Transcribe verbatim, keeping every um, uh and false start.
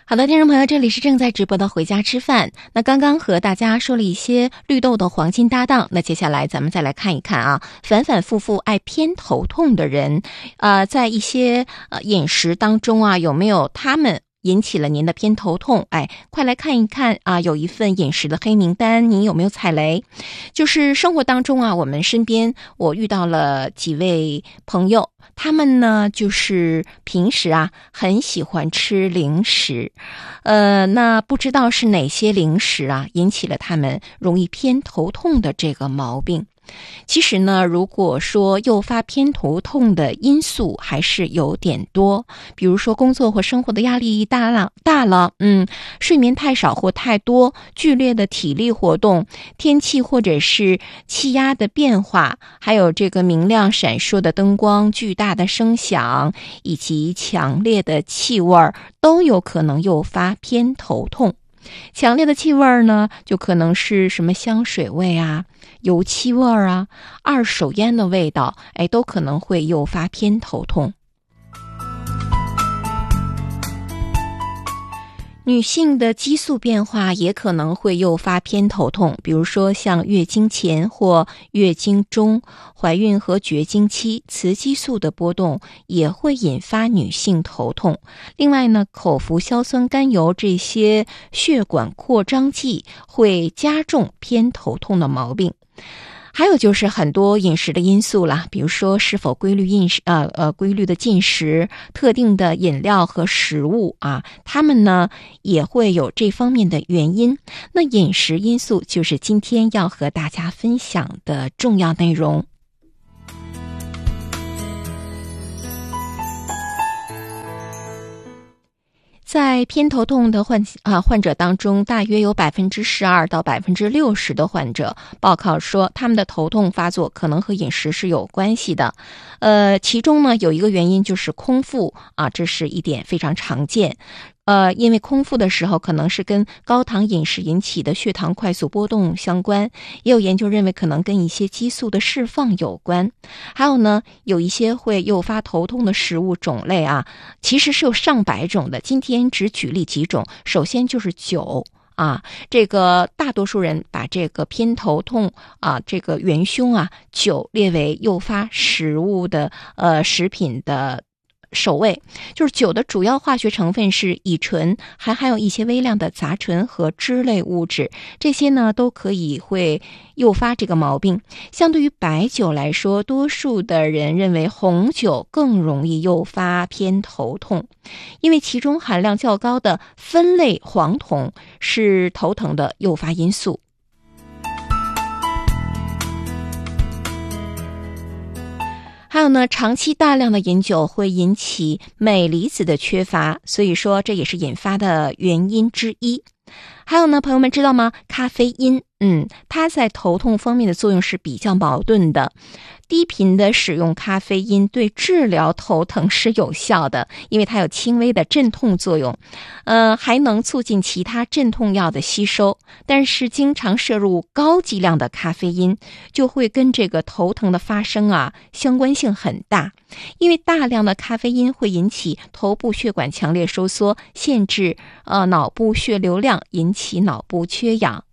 好的，听众朋友，这里是正在直播的回家吃饭。那刚刚和大家说了一些绿豆的黄金搭档，那接下来咱们再来看一看啊，反反复复爱偏头痛的人，呃，在一些呃饮食当中啊，有没有他们引起了您的偏头痛？哎，快来看一看啊！有一份饮食的黑名单，您有没有踩雷？就是生活当中啊，我们身边我遇到了几位朋友，他们呢就是平时啊很喜欢吃零食，呃，那不知道是哪些零食啊引起了他们容易偏头痛的这个毛病。其实呢，如果说诱发偏头痛的因素还是有点多，比如说工作或生活的压力大了，大了，嗯，睡眠太少或太多，剧烈的体力活动，天气或者是气压的变化，还有这个明亮闪烁的灯光、巨大的声响以及强烈的气味，都有可能诱发偏头痛。强烈的气味呢，就可能是什么香水味啊、油漆味啊、二手烟的味道，哎，都可能会诱发偏头痛。女性的激素变化也可能会诱发偏头痛，比如说像月经前或月经中、怀孕和绝经期，雌激素的波动也会引发女性头痛。另外呢，口服硝酸甘油这些血管扩张剂会加重偏头痛的毛病。还有就是很多饮食的因素啦，比如说是否规律饮食，呃呃规律的进食，特定的饮料和食物啊，它们呢也会有这方面的原因。那饮食因素就是今天要和大家分享的重要内容。在偏头痛的患啊患者当中，大约有百分之十二到百分之六十的患者报告说，他们的头痛发作可能和饮食是有关系的。呃，其中呢有一个原因就是空腹啊，这是一点非常常见。呃，因为空腹的时候可能是跟高糖饮食引起的血糖快速波动相关，也有研究认为可能跟一些激素的释放有关。还有呢，有一些会诱发头痛的食物种类啊，其实是有上百种的，今天只举例几种。首先就是酒啊，这个大多数人把这个偏头痛啊这个元凶啊酒列为诱发食物的呃食品的首位。就是酒的主要化学成分是乙醇，还含有一些微量的杂醇和脂类物质，这些呢都可以会诱发这个毛病。相对于白酒来说，多数的人认为红酒更容易诱发偏头痛，因为其中含量较高的酚类黄酮是头疼的诱发因素。还有呢，长期大量的饮酒会引起镁离子的缺乏，所以说这也是引发的原因之一。还有呢，朋友们知道吗？咖啡因，嗯，它在头痛方面的作用是比较矛盾的。低频的使用咖啡因对治疗头疼是有效的，因为它有轻微的镇痛作用，呃，还能促进其他镇痛药的吸收。但是经常摄入高剂量的咖啡因，就会跟这个头疼的发生啊相关性很大。因为大量的咖啡因会引起头部血管强烈收缩，限制呃脑部血流量，引起脑部缺氧。